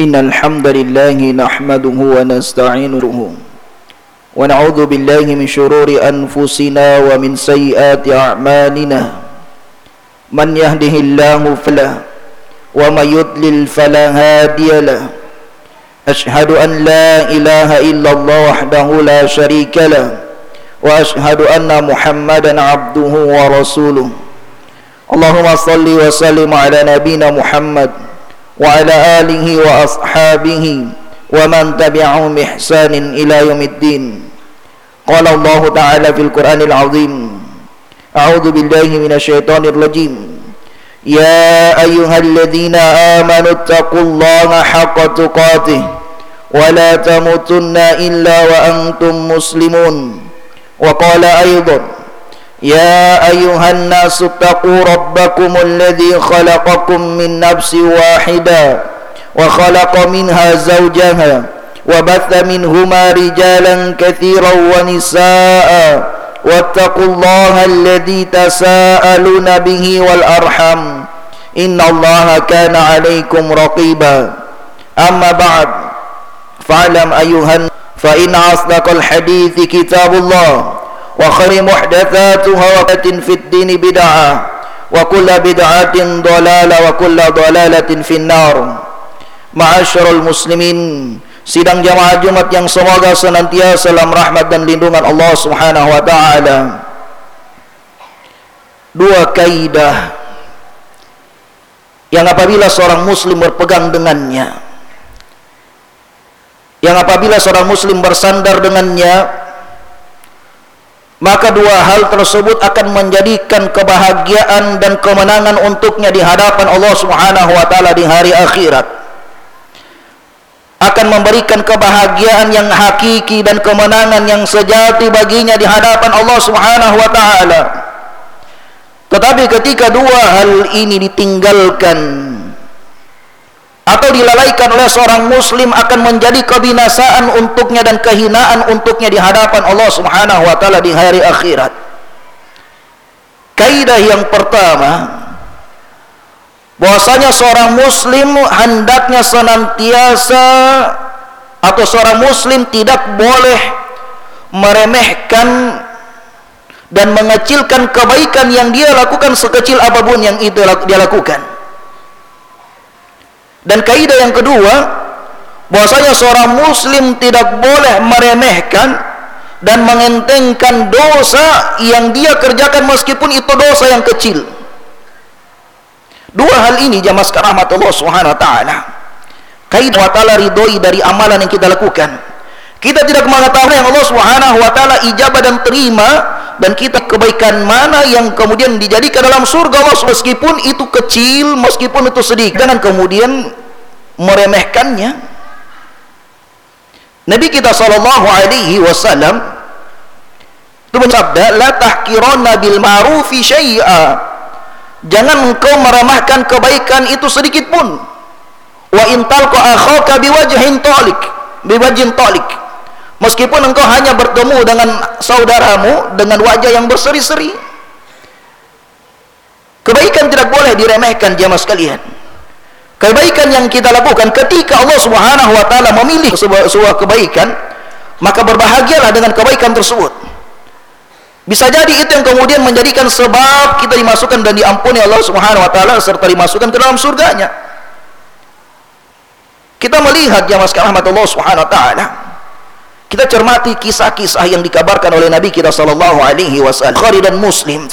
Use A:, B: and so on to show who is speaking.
A: Innal hamdalillah nahmaduhu wa nasta'inuhu wa na'udzu billahi min shururi anfusina wa min sayyiati a'malina. Man yahdihillahu fala wa may yudlil fala hadiyalah. Ashhadu an la ilaha illallah wahdahu la syarika lah wa ashhadu anna Muhammadan abduhu wa rasuluh. Allahumma salli wa sallim ala nabiyyina Muhammad wa ala alihi wa ashabihi wa man tabi'ahum bi ihsanin ila yaumiddin. Qala Allah ta'ala fil Qur'anil 'azim. A'udzu billahi minasy syaithanir rajim. Ya ayyuhalladzina amanu taqullaha haqqa tuqatih wa la tamutunna illa wa antum muslimun. Wa qala aidan يا أيها الناس اتقوا ربكم الذي خلقكم من نفس واحدة وخلق منها زوجها وبث منهما رجالا كثيرا ونساء واتقوا الله الذي تساءلون به والأرحم إن الله كان عليكم رقيبا. أما بعد فاعلم أيها فإن أصدق الحديث كتاب الله وخير محدثاتها وبدعة في الدين بدعة وكل بدعة ضلالة وكل ضلالة في النار. Ma'asyiral muslimin, sidang jamaah Jumat yang semoga senantiasa dalam rahmat dan lindungan Allah Subhanahu wa taala. Dua kaidah yang apabila seorang muslim berpegang dengannya, yang apabila seorang muslim bersandar dengannya, maka dua hal tersebut akan menjadikan kebahagiaan dan kemenangan untuknya di hadapan Allah Subhanahu wa taala di hari akhirat. Akan memberikan kebahagiaan yang hakiki dan kemenangan yang sejati baginya di hadapan Allah Subhanahu wa taala. Tetapi ketika dua hal ini ditinggalkan atau dilalaikan oleh seorang muslim, akan menjadi kebinasaan untuknya dan kehinaan untuknya di hadapan Allah Subhanahu wa taala di hari akhirat. Kaidah yang pertama, bahwasanya seorang muslim hendaknya senantiasa atau seorang muslim tidak boleh meremehkan dan mengecilkan kebaikan yang dia lakukan sekecil apapun yang itu dia lakukan. Dan kaidah yang kedua, bahwasanya seorang muslim tidak boleh meremehkan dan mengentengkan dosa yang dia kerjakan meskipun itu dosa yang kecil. Dua hal ini jamaah sekalian rahmat Allah Subhanahu wa taala. Kaidah wa taala ridhoi dari amalan yang kita lakukan. Kita tidak mengetahui yang Allah Subhanahu wa taala ijabah dan terima, dan kita kebaikan mana yang kemudian dijadikan dalam surga Allah meskipun itu kecil, meskipun itu sedikit, jangan kemudian meremehkannya. Nabi kita sallallahu alaihi wasallam itu bersabda, la tahqiranna bil ma'rufi syai'a, jangan engkau meremehkan kebaikan itu sedikit pun. Wa in talqa akhaka biwajhin talik, meskipun engkau hanya bertemu dengan saudaramu dengan wajah yang berseri-seri. Kebaikan tidak boleh diremehkan jamaah sekalian. Kebaikan yang kita lakukan, ketika Allah Subhanahu wa taala memilih sebuah kebaikan, maka berbahagialah dengan kebaikan tersebut. Bisa jadi itu yang kemudian menjadikan sebab kita dimasukkan dan diampuni Allah Subhanahu wa taala serta dimasukkan ke dalam surganya. Kita melihat jamaah sekalian rahmat Allah Subhanahu wa taala, kita cermati kisah-kisah yang dikabarkan oleh Nabi kita sallallahu alaihi wasallam, Bukhari dan Muslim.